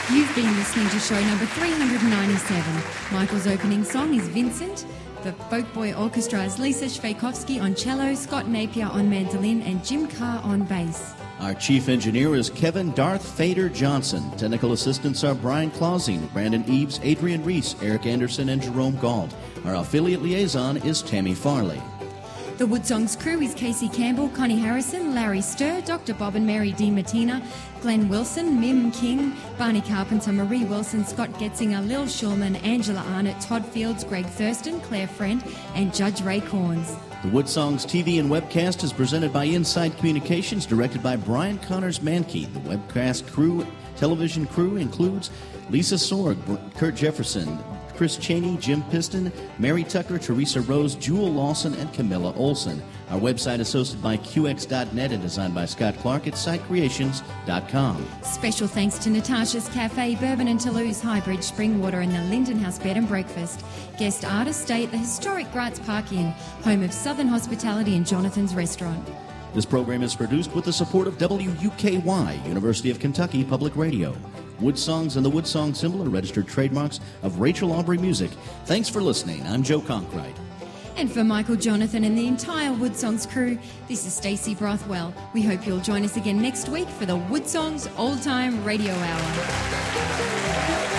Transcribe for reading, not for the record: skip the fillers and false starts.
You've been listening to show number 397. Michael's opening song is Vincent. The Folk Boy Orchestra is Lisa Shveikovsky on cello, Scott Napier on mandolin, and Jim Carr on bass. Our chief engineer is Kevin Darth Fader Johnson. Technical assistants are Brian Clausing, Brandon Eves, Adrian Reese, Eric Anderson, and Jerome Galt. Our affiliate liaison is Tammy Farley. The Woodsongs crew is Casey Campbell, Connie Harrison, Larry Sturr, Dr. Bob and Mary D. Martina, Glenn Wilson, Mim King, Barney Carpenter, Marie Wilson, Scott Getzinger, Lil Schulman, Angela Arnott, Todd Fields, Greg Thurston, Claire Friend, and Judge Ray Corns. The Woodsongs TV and webcast is presented by Inside Communications, directed by Brian Connors Mankey. The webcast television crew includes Lisa Sorg, Kurt Jefferson, Chris Cheney, Jim Piston, Mary Tucker, Teresa Rose, Jewel Lawson, and Camilla Olson. Our website is hosted by QX.net and designed by Scott Clark at SiteCreations.com. Special thanks to Natasha's Cafe, Bourbon and Toulouse, Highbridge, Springwater, and the Linden House Bed and Breakfast. Guest artists stay at the historic Gratz Park Inn, home of Southern Hospitality and Jonathan's Restaurant. This program is produced with the support of WUKY, University of Kentucky Public Radio. Woodsongs and the Woodsong symbol are registered trademarks of Rachel Aubrey Music. Thanks for listening. I'm Joe Conkright. And for Michael Jonathan and the entire Woodsongs crew, this is Stacey Brothwell. We hope you'll join us again next week for the Woodsongs Old Time Radio Hour.